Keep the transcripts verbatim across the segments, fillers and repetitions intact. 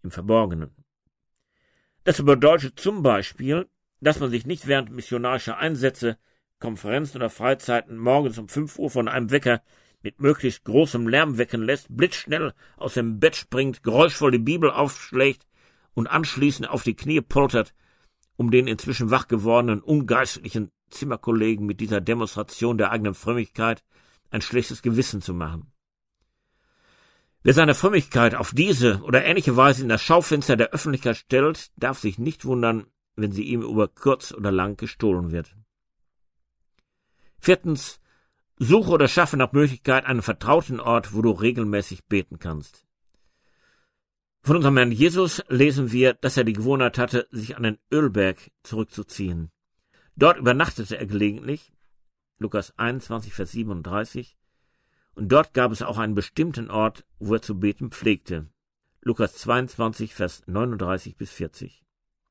im Verborgenen. Das bedeutet zum Beispiel, dass man sich nicht während missionarischer Einsätze, Konferenzen oder Freizeiten morgens um fünf Uhr von einem Wecker mit möglichst großem Lärm wecken lässt, blitzschnell aus dem Bett springt, geräuschvoll die Bibel aufschlägt und anschließend auf die Knie poltert, um den inzwischen wach gewordenen, ungeistlichen Zimmerkollegen mit dieser Demonstration der eigenen Frömmigkeit ein schlechtes Gewissen zu machen. Wer seine Frömmigkeit auf diese oder ähnliche Weise in das Schaufenster der Öffentlichkeit stellt, darf sich nicht wundern, wenn sie ihm über kurz oder lang gestohlen wird. Viertens, suche oder schaffe nach Möglichkeit einen vertrauten Ort, wo du regelmäßig beten kannst. Von unserem Herrn Jesus lesen wir, dass er die Gewohnheit hatte, sich an den Ölberg zurückzuziehen. Dort übernachtete er gelegentlich, Lukas einundzwanzig, Vers siebenunddreißig, und dort gab es auch einen bestimmten Ort, wo er zu beten pflegte, Lukas zweiundzwanzig, Vers neununddreißig bis vierzig.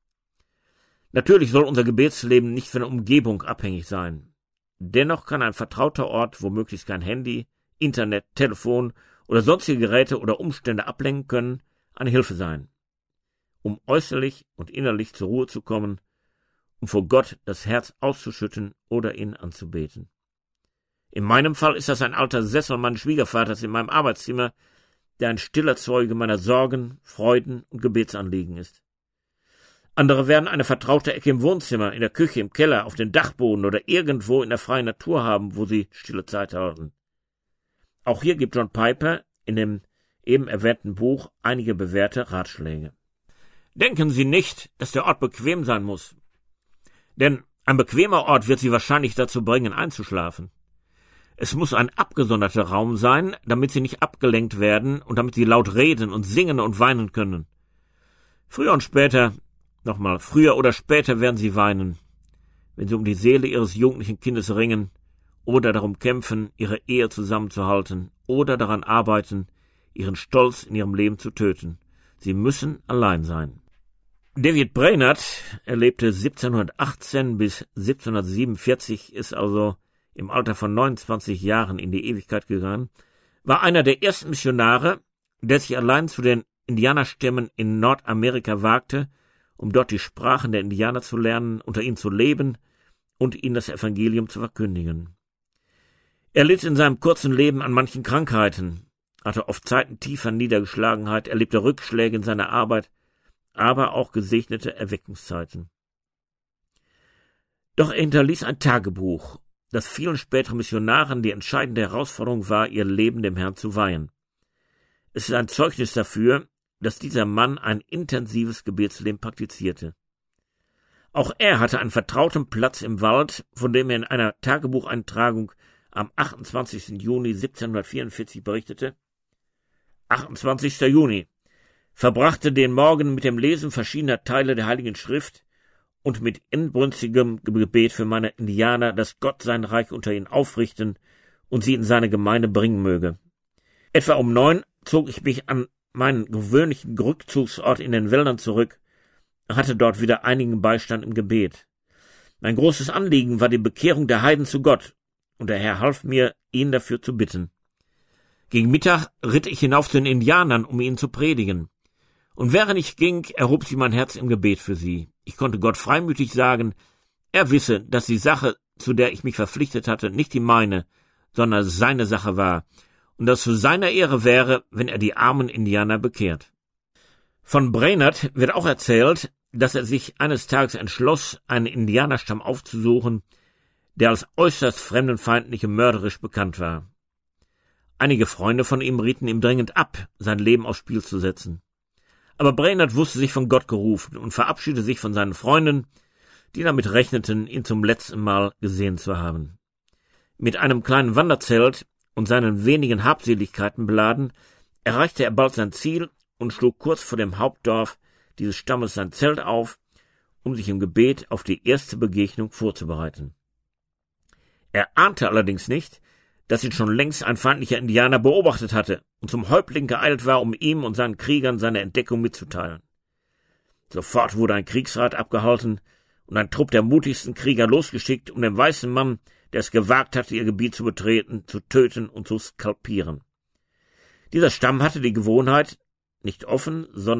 Natürlich soll unser Gebetsleben nicht von der Umgebung abhängig sein. Dennoch kann ein vertrauter Ort, wo möglichst kein Handy, Internet, Telefon oder sonstige Geräte oder Umstände ablenken können, eine Hilfe sein, um äußerlich und innerlich zur Ruhe zu kommen, um vor Gott das Herz auszuschütten oder ihn anzubeten. In meinem Fall ist das ein alter Sessel meines Schwiegervaters in meinem Arbeitszimmer, der ein stiller Zeuge meiner Sorgen, Freuden und Gebetsanliegen ist. Andere werden eine vertraute Ecke im Wohnzimmer, in der Küche, im Keller, auf dem Dachboden oder irgendwo in der freien Natur haben, wo sie stille Zeit halten. Auch hier gibt John Piper in dem eben erwähnten Buch einige bewährte Ratschläge. Denken Sie nicht, dass der Ort bequem sein muss. Denn ein bequemer Ort wird Sie wahrscheinlich dazu bringen, einzuschlafen. Es muss ein abgesonderter Raum sein, damit Sie nicht abgelenkt werden und damit Sie laut reden und singen und weinen können. Früher und später Nochmal, früher oder später werden sie weinen, wenn sie um die Seele ihres jugendlichen Kindes ringen oder darum kämpfen, ihre Ehe zusammenzuhalten oder daran arbeiten, ihren Stolz in ihrem Leben zu töten. Sie müssen allein sein. David Brainerd, er lebte siebzehnhundertachtzehn bis siebzehnhundertsiebenundvierzig, ist also im Alter von neunundzwanzig Jahren in die Ewigkeit gegangen, war einer der ersten Missionare, der sich allein zu den Indianerstämmen in Nordamerika wagte, um dort die Sprachen der Indianer zu lernen, unter ihnen zu leben und ihnen das Evangelium zu verkündigen. Er litt in seinem kurzen Leben an manchen Krankheiten, hatte oft Zeiten tiefer Niedergeschlagenheit, erlebte Rückschläge in seiner Arbeit, aber auch gesegnete Erweckungszeiten. Doch er hinterließ ein Tagebuch, das vielen späteren Missionaren die entscheidende Herausforderung war, ihr Leben dem Herrn zu weihen. Es ist ein Zeugnis dafür, dass dieser Mann ein intensives Gebetsleben praktizierte. Auch er hatte einen vertrauten Platz im Wald, von dem er in einer Tagebucheintragung am achtundzwanzigsten Juni siebzehnhundertvierundvierzig berichtete. achtundzwanzigsten Juni verbrachte den Morgen mit dem Lesen verschiedener Teile der Heiligen Schrift und mit inbrünstigem Gebet für meine Indianer, dass Gott sein Reich unter ihnen aufrichten und sie in seine Gemeinde bringen möge. Etwa um neun zog ich mich an meinen gewöhnlichen Rückzugsort in den Wäldern zurück, hatte dort wieder einigen Beistand im Gebet. Mein großes Anliegen war die Bekehrung der Heiden zu Gott, und der Herr half mir, ihn dafür zu bitten. Gegen Mittag ritt ich hinauf zu den Indianern, um ihnen zu predigen. Und während ich ging, erhob sich mein Herz im Gebet für sie. Ich konnte Gott freimütig sagen, er wisse, dass die Sache, zu der ich mich verpflichtet hatte, nicht die meine, sondern seine Sache war, und dass zu seiner Ehre wäre, wenn er die armen Indianer bekehrt. Von Brainerd wird auch erzählt, dass er sich eines Tages entschloss, einen Indianerstamm aufzusuchen, der als äußerst fremdenfeindlich und mörderisch bekannt war. Einige Freunde von ihm rieten ihm dringend ab, sein Leben aufs Spiel zu setzen. Aber Brainerd wusste sich von Gott gerufen und verabschiedete sich von seinen Freunden, die damit rechneten, ihn zum letzten Mal gesehen zu haben. Mit einem kleinen Wanderzelt und seinen wenigen Habseligkeiten beladen, erreichte er bald sein Ziel und schlug kurz vor dem Hauptdorf dieses Stammes sein Zelt auf, um sich im Gebet auf die erste Begegnung vorzubereiten. Er ahnte allerdings nicht, dass ihn schon längst ein feindlicher Indianer beobachtet hatte und zum Häuptling geeilt war, um ihm und seinen Kriegern seine Entdeckung mitzuteilen. Sofort wurde ein Kriegsrat abgehalten und ein Trupp der mutigsten Krieger losgeschickt, um den weißen Mann, der es gewagt hatte, ihr Gebiet zu betreten, zu töten und zu skalpieren. Dieser Stamm hatte die Gewohnheit, nicht offen, sondern